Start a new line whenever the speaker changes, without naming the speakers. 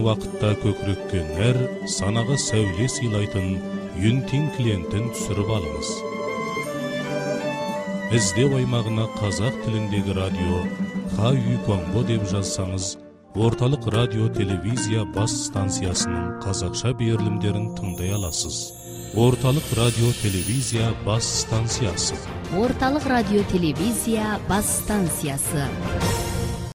Вақытта көкірекке нәр, санаға сәуле сыйлайтын Юнтин клиентін түсіріп алыңыз. Іздеу аймағына қазақ тіліндегі радио Хаю Конго деп жазсаңыз, орталық радио телевизия бас станциясының қазақша берілімдерін тыңдай аласыз. Орталық радио телевизия бас станциясы.
Орталық радио телевизия бас станциясы.